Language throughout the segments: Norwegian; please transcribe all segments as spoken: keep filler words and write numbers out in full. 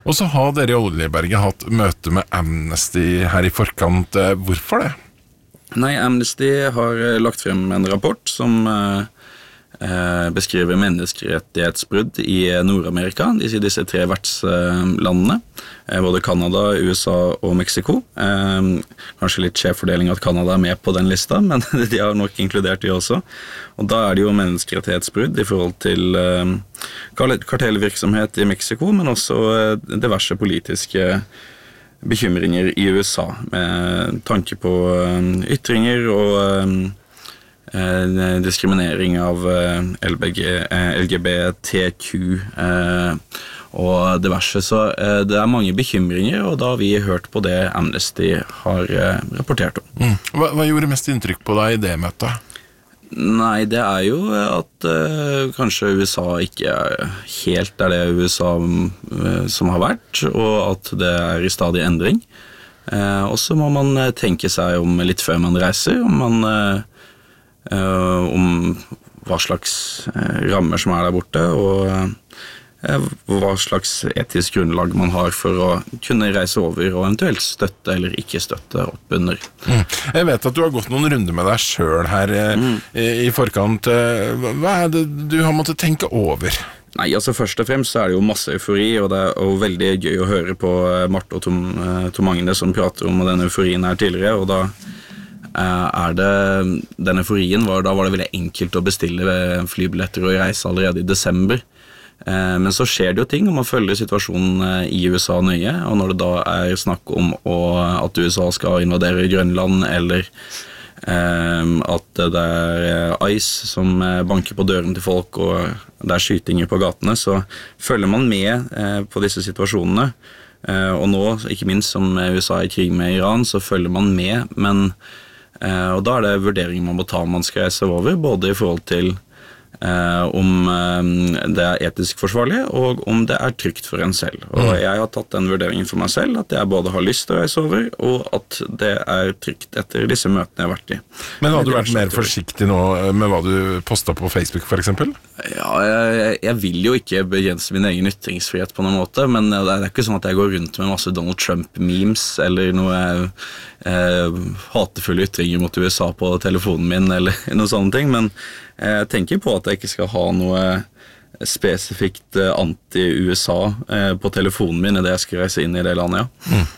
Og så har dere i Oljeberget hatt møte med Amnesty her i forkant. Hvorfor det? Nei, Amnesty har lagt frem en rapport som eh, beskriver menneskerettighetsbrudd i Nord-Amerika, disse, disse tre vertslandene, eh, både Kanada, U S A og Mexico. Eh, kanskje litt skjevfordeling at Kanada er med på den lista, men de har nok inkludert de også. Og da er det jo menneskerettighetsbrudd i forhold til eh, kartellvirksomhet i Mexico, men også eh, diverse politiske bekymringer i U S A, med tanke på eh, ytringer og eh, diskriminering av L G B T Q og diverse. Så det er mange bekymringer, og da har vi hørt på det Amnesty har rapportert om. Mm. Hva, hva gjorde mest inntrykk på deg i det møtet? Nei, det er jo at uh, kanskje U S A ikke er helt er det U S A uh, som har vært, og at det er i stadig endring. Uh, og så må man tenke seg om litt før man reiser, om man uh, Uh, om hva slags uh, rammer som er der borte, og uh, hva slags etisk grunnlag man har for å kunne reise over og eventuelt støtte eller ikke støtte opp under. Mm. Jeg vet at du har gått noen runder med deg selv her uh, mm. i, i forkant. Uh, hva er det du har måttet tenke over? Nei, altså først og fremst så er det jo masse eufori, og det er jo veldig gøy å høre på Marte og Tom, uh, Tom Agne som prater om denne euforien her tidligere, og da er det, den euforien var, da var det veldig enkelt å bestille flybilletter og reise allerede i desember. Men så skjer det jo ting, og man følger situasjonen i U S A nøye, og når det da er snakk om å, at U S A skal invadere Grønland, eller eh, at det er ICE som banker på døren til folk, og det er skytinger på gatene, så følger man med eh, på disse situasjonene. Eh, og nå, ikke minst som U S A er i krig med Iran, så følger man med, men Uh, og da er det vurderinger man må ta om man skal reise over, både i forhold til uh, om uh, det er etisk forsvarlig, og om det er trygt for en selv. Og mm. jeg har tatt den vurderingen for meg selv, at jeg både har lyst til å reise over, og at det er trygt etter disse møtene jeg har vært i. Men har du vært mer forsiktig nå med hva du postet på Facebook, for eksempel? Ja, jeg, jeg vil jo ikke begrense min egen ytringsfrihet på noen måte, men det er ikke sånn at jeg går rundt med masse Donald Trump-memes, eller noe eh, hatefulle ytringer mot U S A på telefonen min, eller noe sånne ting, men jeg tenker på at jeg ikke skal ha noe spesifikt anti-U S A eh, på telefonen min i det jeg skal reise inn i det landet, ja. Mm.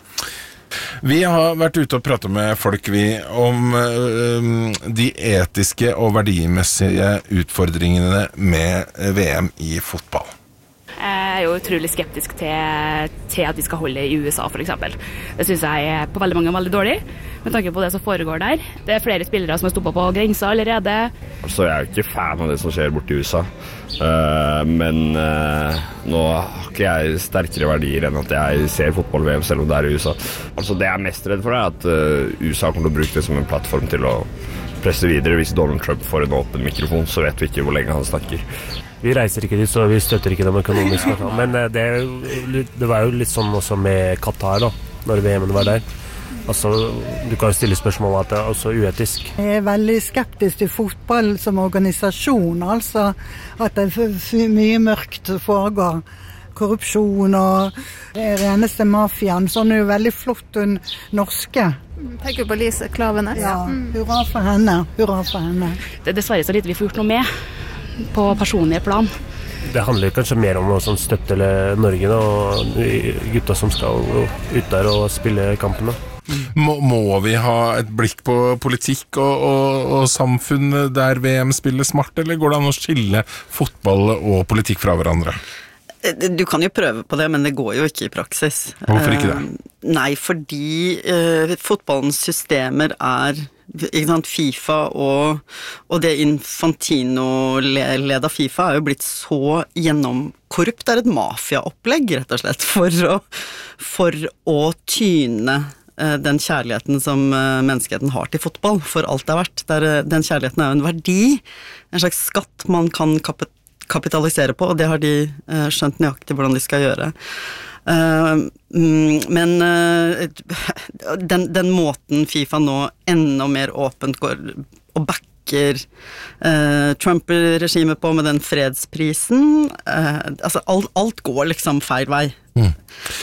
Vi har vært ute og pratet med folk vi om uh, de etiske og verdimessige utfordringene med V M i fotball. Jeg er jo utrolig skeptisk til, til at vi skal holde i U S A, for eksempel. Det synes jeg er på veldig mange veldig dårlig, med tanke på det som foregår der. Det er flere spillere som er stoppet på grensa allerede. Altså, jeg er jo ikke fan av det som skjer borte i U S A, uh, men uh, nå har ikke jeg sterkere verdier enn at jeg ser fotball-V M selv om det er i U S A. Altså, det jeg er mest redd for er at uh, U S A kommer til å bruke det som en plattform til å presse videre. Hvis Donald Trump får en åpen mikrofon, så vet vi ikke hvor lenge han snakker. Vi reiser ikke dit, så vi støtter ikke dem økonomisk. Men det, det var jo litt sånn også med Qatar da, når V M-en var der. Altså, du kan jo stille spørsmål at det er også uetisk. Jeg er veldig skeptisk til fotball som organisasjon, altså at det er mye mørkt foregår. Korrupsjon og det er reneste mafiaen, så hun er jo veldig flott hun norske. Tenker på Lise Klavenes. Ja, hurra for henne, hurra for henne. Det er dessverre så lite vi får gjort noe med på personlige plan. Det handler kanskje mer om å sånn, støtte Norge da, og gutta som skal ut der og spille kampene. Må, må vi ha et blikk på politikk og, og, og samfunn der V M spiller smart, eller går det an å skille fotball og politikk fra hverandre? Du kan jo prøve på det, men det går jo ikke i praksis. Hvorfor ikke det? Uh, nei, fordi uh, fotballens systemer er, ikke sant, FIFA og, og det Infantino-leda FIFA er jo blitt så gjennomkorrupt. Det er et mafiaopplegg, rett og slett, for å, for å tyne uh, den kjærligheten som uh, menneskeheten har til fotball, for alt det er verdt. Der, uh, den kjærligheten er jo en verdi, en slags skatt man kan kapitalisere kapitalisere på, og det har de uh, skjønt nøyaktig hvordan de skal gjøre. Uh, men uh, den, den måten FIFA nå enda mer åpent går og backer uh, Trump-regimet på med den fredsprisen, uh, altså alt, alt går liksom feil vei. Mm.